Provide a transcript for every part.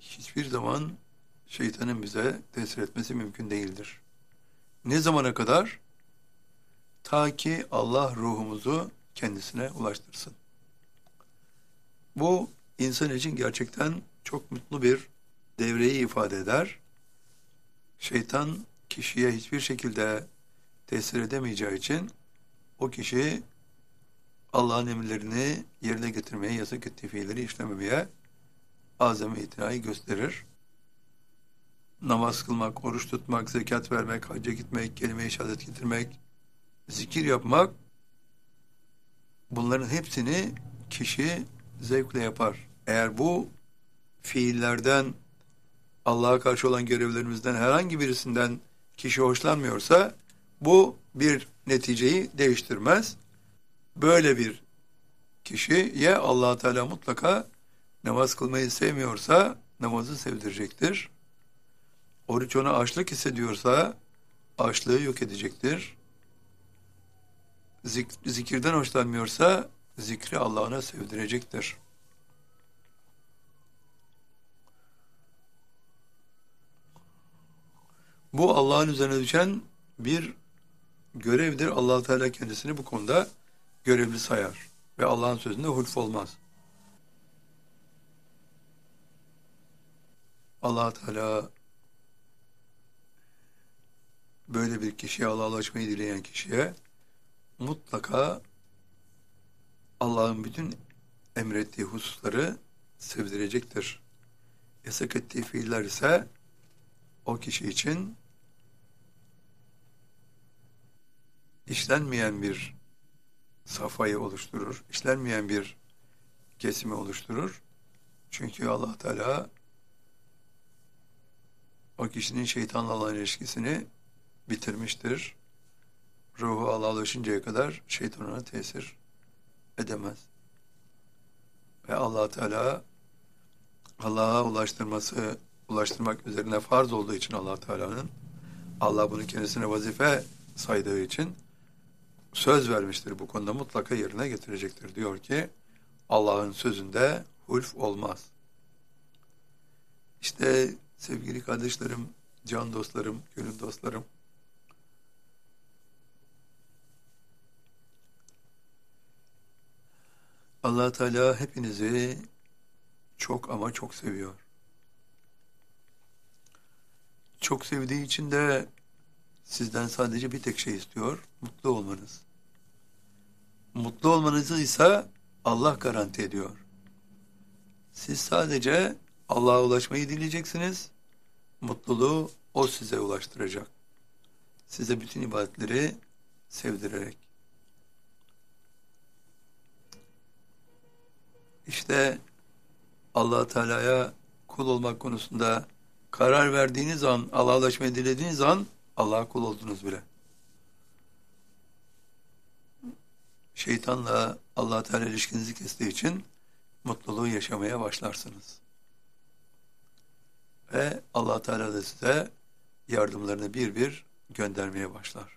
hiçbir zaman şeytanın bize tesir etmesi mümkün değildir. Ne zamana kadar? Ta ki Allah ruhumuzu kendisine ulaştırsın. Bu insan için gerçekten çok mutlu bir devreyi ifade eder. Şeytan kişiye hiçbir şekilde tesir edemeyeceği için o kişi Allah'ın emirlerini yerine getirmeye, yasak ettiği fiilleri işlememeye azami itinayı gösterir. Namaz kılmak, oruç tutmak, zekat vermek, hacca gitmek, kelime-i şehadet getirmek, zikir yapmak, bunların hepsini kişi zevkle yapar. Eğer bu fiillerden, Allah'a karşı olan görevlerimizden herhangi birisinden kişi hoşlanmıyorsa, bu bir neticeyi değiştirmez. Böyle bir kişiye Allah Teala mutlaka namaz kılmayı sevmiyorsa namazı sevdirecektir. Oruç ona açlık hissediyorsa açlığı yok edecektir. Zikirden hoşlanmıyorsa zikri Allah'ına sevdirecektir. Bu Allah'ın üzerine düşen bir görevdir. Allah Teala kendisini bu konuda görevli sayar ve Allah'ın sözünde hulf olmaz. Allah Teala böyle bir kişiye, Allah'a ulaşmayı dileyen kişiye mutlaka Allah'ın bütün emrettiği hususları sevdirecektir. Yasak ettiği fiiller ise o kişi için işlenmeyen bir safhayı oluşturur, işlenmeyen bir kesimi oluşturur. Çünkü Allah Teala o kişinin şeytanla olan ilişkisini bitirmiştir. Ruhu Allah'a ulaşıncaya kadar şeytan ona tesir edemez. Ve Allah Teala Allah'a ulaştırmak üzerine farz olduğu için Allah Teala'nın, Allah bunu kendisine vazife saydığı için söz vermiştir. Bu konuda mutlaka yerine getirecektir. Diyor ki Allah'ın sözünde hulf olmaz. İşte sevgili kardeşlerim, can dostlarım, gönül dostlarım, Allah Teala hepinizi çok ama çok seviyor. Çok sevdiği için de sizden sadece bir tek şey istiyor, mutlu olmanız. Mutlu olmanızı ise Allah garanti ediyor. Siz sadece Allah'a ulaşmayı dileyeceksiniz, mutluluğu O size ulaştıracak. Size bütün ibadetleri sevdirerek. İşte Allah Teala'ya kul olmak konusunda karar verdiğiniz an, Allah'a ulaşmayı dilediğiniz an Allah'a kul oldunuz bile. Şeytanla Allah Teala ilişkinizi kestiği için mutluluğu yaşamaya başlarsınız. Ve Allah Teala da size yardımlarını bir bir göndermeye başlar.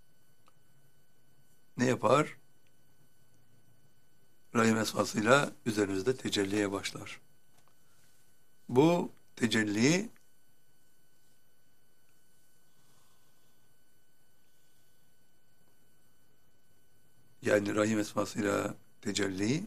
Ne yapar? Rahim esmasıyla üzerinizde tecelliye başlar. Bu tecelli yani rahim esmasıyla tecelli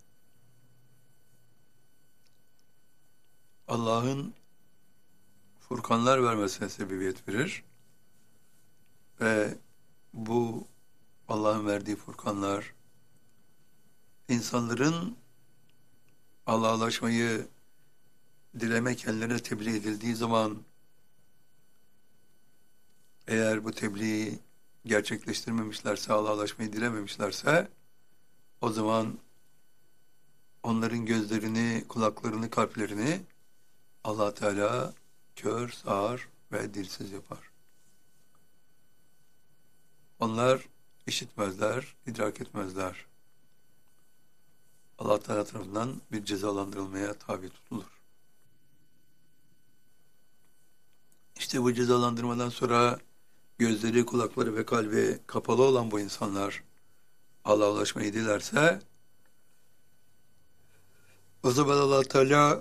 Allah'ın furkanlar vermesine sebebiyet verir ve bu Allah'ın verdiği furkanlar insanların Allah'a ulaşmayı dileme kendilerine tebliğ edildiği zaman eğer bu tebliği gerçekleştirmemişlerse, Allah'a ulaşmayı dilememişlerse o zaman onların gözlerini, kulaklarını, kalplerini Allah Teala kör, sağır ve dilsiz yapar. Onlar işitmezler, idrak etmezler. Allah Teala tarafından bir cezalandırılmaya tabi tutulur. İşte bu cezalandırmadan sonra gözleri, kulakları ve kalbi kapalı olan bu insanlar Allah'a ulaşmayı dilerse o zaman Allah Teala